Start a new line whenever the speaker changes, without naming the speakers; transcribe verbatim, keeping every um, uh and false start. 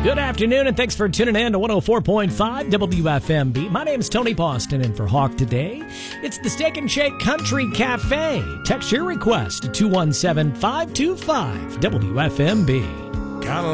Good afternoon, and thanks for tuning in to one oh four point five W F M B. My name's Tony Boston, and for Hawk today, it's the Steak and Shake Country Cafe. Text your request to two one seven, five two five W F M B.
Kinda